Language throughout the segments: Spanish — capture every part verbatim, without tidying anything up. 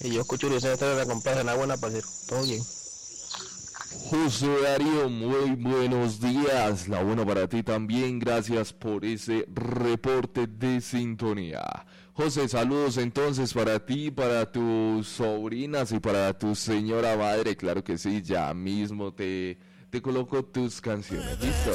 Y yo escucho Luis Estrella de Compás en la buena, parcero. Todo bien. José Darío, muy buenos días. La buena para ti también. Gracias por ese reporte de sintonía. José, saludos entonces para ti, para tus sobrinas y para tu señora madre. Claro que sí, ya mismo te, te coloco tus canciones. ¿Listo?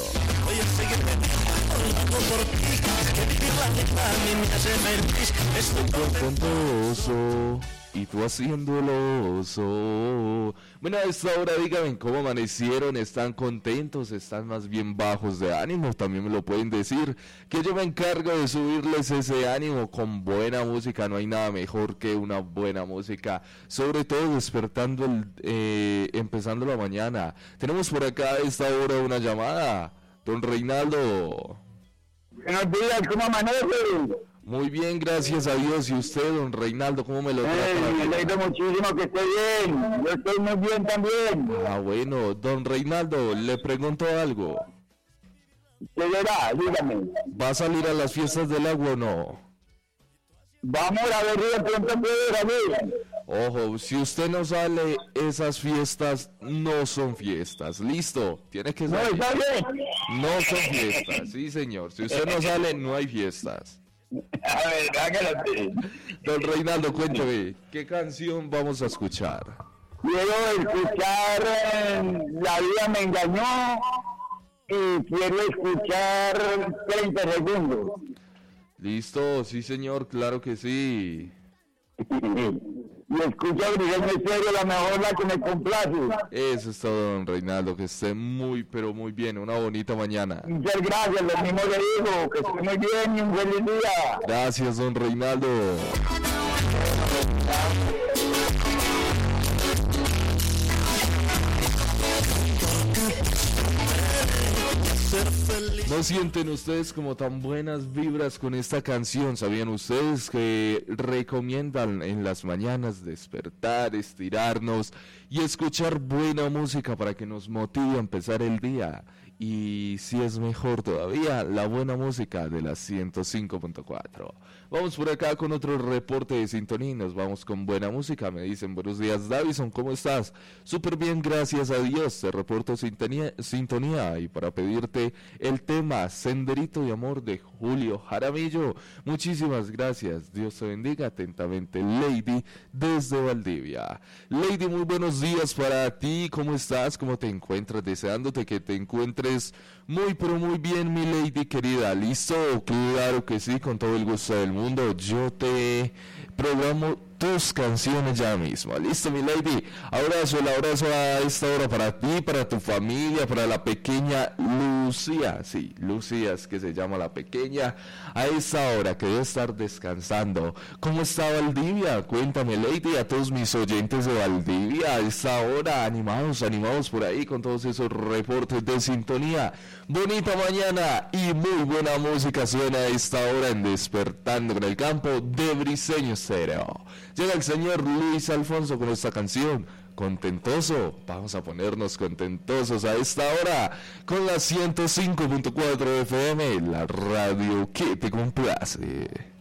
Estoy contentoso y tú haciéndolo oso. Bueno, a esta hora díganme cómo amanecieron, están contentos, están más bien bajos de ánimo, también me lo pueden decir, que yo me encargo de subirles ese ánimo con buena música. No hay nada mejor que una buena música, sobre todo despertando, el, eh, empezando la mañana. Tenemos por acá a esta hora una llamada, don Reinaldo. Buenos días, ¿cómo amanece? Muy bien, gracias a Dios. ¿Y usted, don Reinaldo, cómo me lo trata? Eh, me alegro muchísimo que esté bien. Yo estoy muy bien también. Ah, bueno, don Reinaldo, le pregunto algo. ¿Qué verá? Dígame. ¿Va a salir a las fiestas del agua o no? Vamos a ver si de pronto puede salir. Ojo, si usted no sale, esas fiestas no son fiestas. ¿Listo? Tiene que No, salir. está bien. No son fiestas, sí señor. Si usted no sale, no hay fiestas. A ver, hágalo así. Don Reinaldo, cuénteme, ¿qué canción vamos a escuchar? Quiero escuchar eh, La vida me engañó y quiero escuchar treinta segundos. Listo, sí señor, claro que sí. Y escucha a Miguel Misterio, la mejor, la que me complace. Eso es todo, don Reinaldo, que esté muy, pero muy bien, una bonita mañana. Muchas gracias, lo mismo le digo, que esté muy bien y un feliz día. Gracias, don Reinaldo. ¿No sienten ustedes como tan buenas vibras con esta canción? ¿Sabían ustedes que recomiendan en las mañanas despertar, estirarnos y escuchar buena música para que nos motive a empezar el día? Y si es mejor todavía, la buena música de la ciento cinco punto cuatro. Vamos por acá con otro reporte de sintonía y nos vamos con buena música. Me dicen, buenos días Davison, ¿cómo estás? Súper bien, gracias a Dios. Te reporto sintonía, sintonía y para pedirte el tema Senderito de Amor de Julio Jaramillo. Muchísimas gracias, Dios te bendiga. Atentamente, Lady desde Valdivia. Lady, muy buenos días para ti. ¿Cómo estás? ¿Cómo te encuentras? Deseándote que te encuentres muy pero muy bien, mi Lady querida. ¿Listo? Claro que sí, con todo el gusto del mundo. Yo te programo tus canciones ya mismo. ¿Listo, mi Lady? Abrazo, el abrazo a esta hora para ti, para tu familia, para la pequeña Lucía. Sí, Lucía es que se llama la pequeña. A esta hora que debe estar descansando. ¿Cómo está Valdivia? Cuéntame, Lady, a todos mis oyentes de Valdivia. A esta hora, animados, animados por ahí con todos esos reportes de sintonía. Bonita mañana y muy buena música suena a esta hora en Despertando con el Campo de Briseño Stereo. Llega el señor Luis Alfonso con esta canción, Contentoso. Vamos a ponernos contentosos a esta hora con la ciento cinco punto cuatro F M, la radio que te complace.